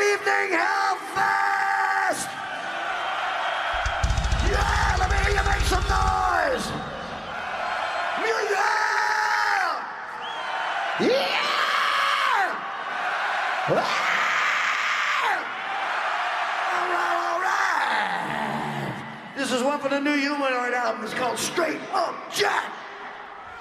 evening, Hellfest! Yeah, let me hear you make some noise! Yeah! Yeah! All right! This is one for the new Humanoid album. It's called Straight Up Jack!